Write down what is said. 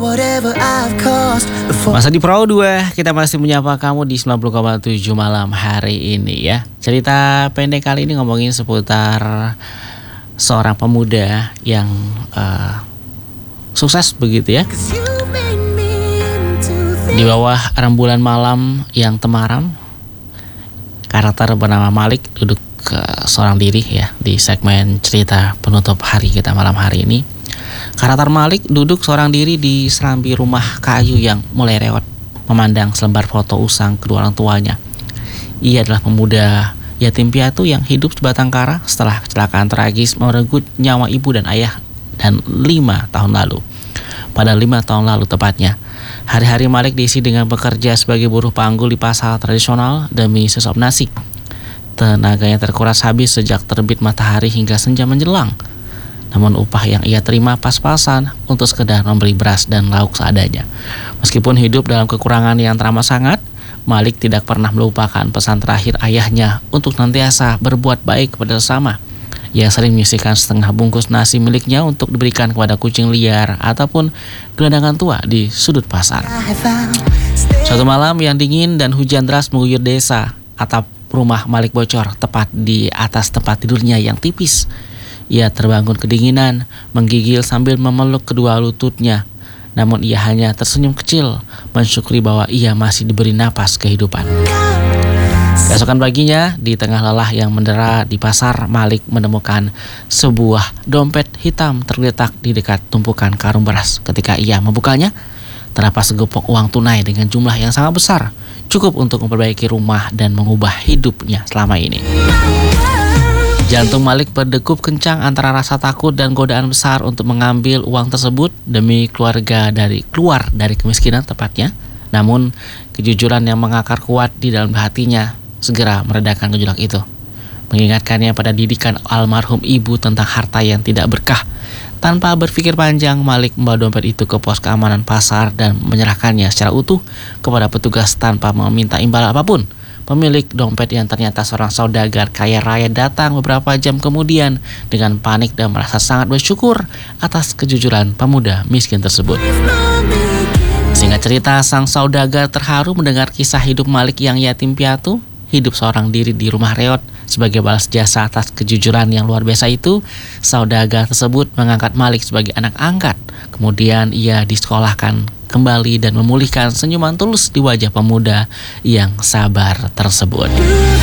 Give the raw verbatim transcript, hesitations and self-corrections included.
Masa di Pro dua, kita masih menyapa kamu di sembilan puluh koma tujuh malam hari ini ya. Cerita pendek kali ini ngomongin seputar seorang pemuda yang uh, sukses begitu ya. Di bawah rembulan malam yang temaram, karakter bernama Malik duduk uh, seorang diri ya di segmen cerita penutup hari kita malam hari ini. Karakter Malik duduk seorang diri di serambi rumah kayu yang mulai rewat, memandang selembar foto usang kedua orang tuanya. Ia adalah pemuda yatim piatu yang hidup sebatang kara setelah kecelakaan tragis merenggut nyawa ibu dan ayah dan lima tahun lalu. Pada lima tahun lalu tepatnya, hari-hari Malik diisi dengan bekerja sebagai buruh panggul di pasar tradisional demi sesuap nasi. Tenaganya terkuras habis sejak terbit matahari hingga senja menjelang. Namun upah yang ia terima pas-pasan untuk sekedar membeli beras dan lauk seadanya. Meskipun hidup dalam kekurangan yang teramat sangat, Malik tidak pernah melupakan pesan terakhir ayahnya untuk nantiasa berbuat baik kepada sesama. Ia sering menyisihkan setengah bungkus nasi miliknya untuk diberikan kepada kucing liar ataupun gelandangan tua di sudut pasar. Suatu malam yang dingin dan hujan deras mengguyur desa, atap rumah Malik bocor tepat di atas tempat tidurnya yang tipis. Ia terbangun kedinginan, menggigil sambil memeluk kedua lututnya. Namun ia hanya tersenyum kecil, mensyukuri bahwa ia masih diberi napas kehidupan. Keesokan paginya, di tengah lelah yang mendera di pasar, Malik menemukan sebuah dompet hitam tergeletak di dekat tumpukan karung beras. Ketika ia membukanya, terdapat segepok uang tunai dengan jumlah yang sangat besar, cukup untuk memperbaiki rumah dan mengubah hidupnya selama ini. Jantung Malik berdegup kencang antara rasa takut dan godaan besar untuk mengambil uang tersebut demi keluarga dari keluar dari kemiskinan tepatnya. Namun kejujuran yang mengakar kuat di dalam hatinya segera meredakan gejolak itu, mengingatkannya pada didikan almarhum ibu tentang harta yang tidak berkah. Tanpa berpikir panjang, Malik membawa dompet itu ke pos keamanan pasar dan menyerahkannya secara utuh kepada petugas tanpa meminta imbalan apapun. Pemilik dompet yang ternyata seorang saudagar kaya raya datang beberapa jam kemudian dengan panik dan merasa sangat bersyukur atas kejujuran pemuda miskin tersebut. Singkat cerita, sang saudagar terharu mendengar kisah hidup Malik yang yatim piatu, hidup seorang diri di rumah reot. Sebagai balas jasa atas kejujuran yang luar biasa itu, saudagar tersebut mengangkat Malik sebagai anak angkat. Kemudian ia disekolahkan kembali dan memulihkan senyuman tulus di wajah pemuda yang sabar tersebut.